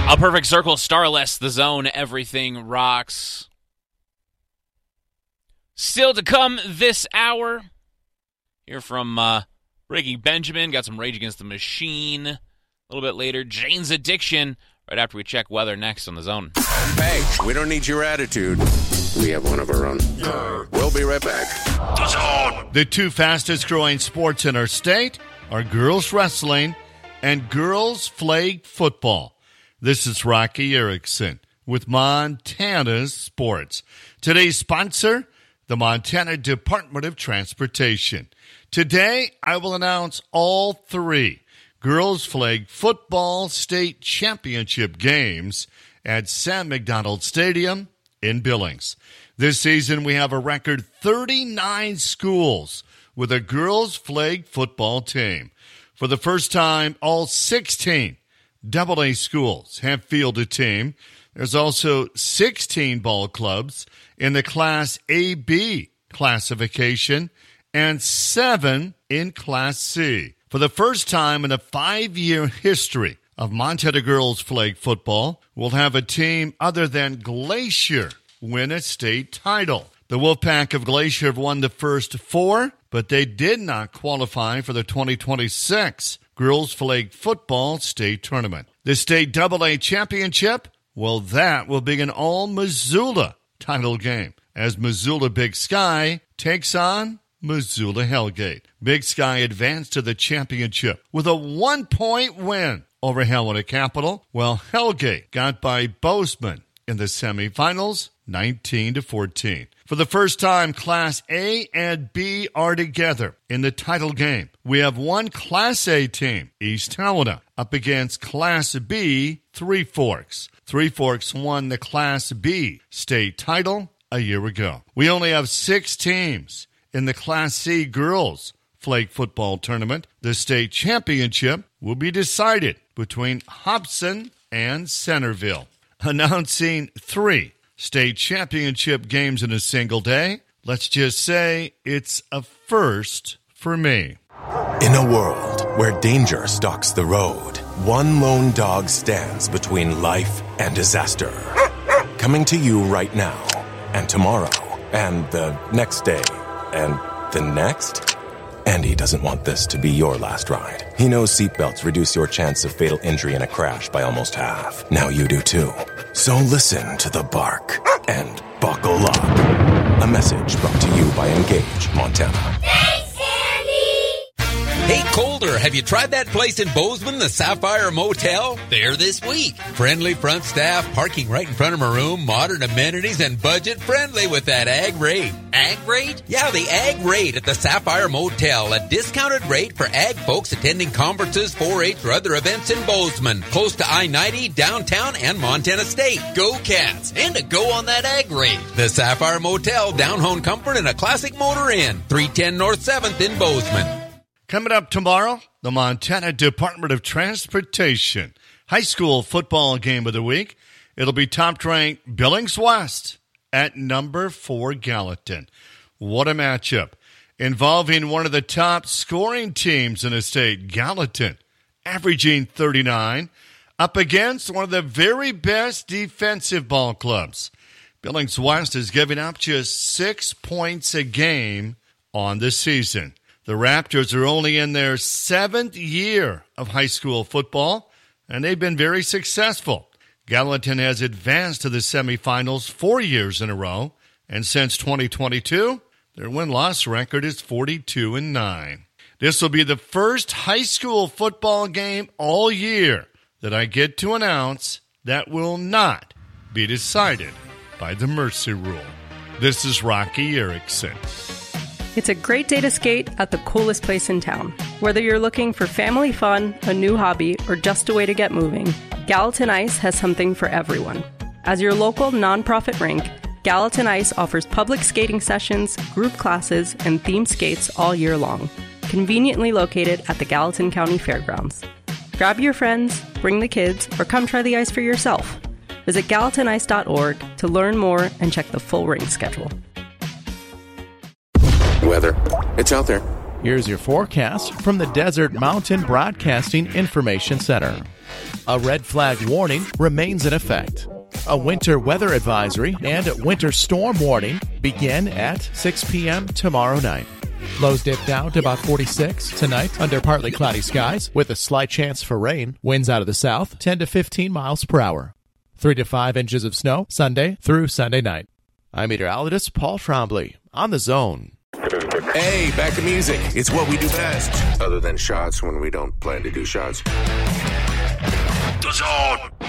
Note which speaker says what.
Speaker 1: A Perfect Circle, Starless, The Zone, Everything Rocks. Still to come this hour. Hear from Breaking Benjamin. Got some Rage Against the Machine. A little bit later, Jane's Addiction. Right after we check weather next on The Zone.
Speaker 2: Hey, we don't need your attitude. We have one of our own. We'll be right back.
Speaker 3: The Zone! The two fastest growing sports in our state are girls wrestling and girls flag football. This is Rocky Erickson with Montana's Sports. Today's sponsor, the Montana Department of Transportation. Today, I will announce all three girls flag football state championship games at Sam McDonald Stadium in Billings. This season, we have a record 39 schools with a girls flag football team. For the first time, all 16 AA schools have fielded a team. There's also 16 ball clubs in the Class AB classification and 7 in Class C. For the first time in a 5-year history of Montana girls flag football, we'll have a team other than Glacier win a state title. The Wolfpack of Glacier have won the first 4, but they did not qualify for the 2026 girls flag football state tournament. The state AA championship, well, that will be an all-Missoula title game as Missoula Big Sky takes on Missoula Hellgate. Big Sky advanced to the championship with a 1-point win over Helena Capital, while Hellgate got by Bozeman in the semifinals, 19-14. For the first time, Class A and B are together in the title game. We have one Class A team, East Helena, up against Class B, Three Forks. Three Forks won the Class B state title a year ago. We only have 6 teams in the Class C girls flag football tournament. The state championship will be decided between Hobson and Centerville. Announcing 3 state championship games in a single day. Let's just say it's a first for me.
Speaker 4: In a world where danger stalks the road, one lone dog stands between life and disaster. Coming to you right now, and tomorrow, and the next day, and the next. Andy doesn't want this to be your last ride. He knows seatbelts reduce your chance of fatal injury in a crash by almost half. Now you do too. So listen to the bark and buckle up. A message brought to you by Engage Montana.
Speaker 5: Thanks, Andy!
Speaker 6: Hey, Colder, have you tried that place in Bozeman, the Sapphire Motel? There this week. Friendly front staff, parking right in front of my room, modern amenities, and budget-friendly with that ag rate. Ag rate? Yeah, the ag rate at the Sapphire Motel. A discounted rate for ag folks attending conferences, 4-H, or other events in Bozeman. Close to I-90, downtown, and Montana State. Go Cats! And to go on that ag rate. The Sapphire Motel, down-home comfort, and a classic motor inn. 310 North 7th in Bozeman.
Speaker 3: Coming up tomorrow, the Montana Department of Transportation high school football game of the week. It'll be top-ranked Billings West at number 4 Gallatin. What a matchup involving one of the top scoring teams in the state, Gallatin, averaging 39, up against one of the very best defensive ball clubs. Billings West is giving up just 6 points a game on the season. The Raptors are only in their 7th year of high school football, and they've been very successful. Gallatin has advanced to the semifinals 4 years in a row, and since 2022, their win-loss record is 42-9. This will be the first high school football game all year that I get to announce that will not be decided by the Mercy Rule. This is Rocky Erickson.
Speaker 7: It's a great day to skate at the coolest place in town. Whether you're looking for family fun, a new hobby, or just a way to get moving, Gallatin Ice has something for everyone. As your local nonprofit rink, Gallatin Ice offers public skating sessions, group classes, and themed skates all year long, conveniently located at the Gallatin County Fairgrounds. Grab your friends, bring the kids, or come try the ice for yourself. Visit gallatinice.org to learn more and check the full rink schedule.
Speaker 2: Weather. It's out there.
Speaker 8: Here's your forecast from the Desert Mountain Broadcasting Information Center. A red flag warning remains in effect. A winter weather advisory and winter storm warning begin at 6 p.m. tomorrow night. Lows dip down to about 46 tonight under partly cloudy skies with a slight chance for rain. Winds out of the south 10 to 15 miles per hour. 3 to 5 inches of snow Sunday through Sunday night. I'm meteorologist Paul Trombley on The Zone.
Speaker 2: Hey, back to music. It's what we do best. Other than shots when we don't plan to do shots. The Zone.